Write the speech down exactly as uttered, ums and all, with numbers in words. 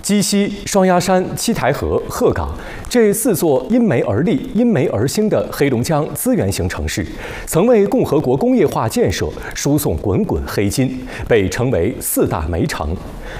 鸡西、双鸭山、七台河、鹤岗这四座因煤而立、因煤而兴的黑龙江资源型城市，曾为共和国工业化建设输送滚滚黑金，被称为四大煤城。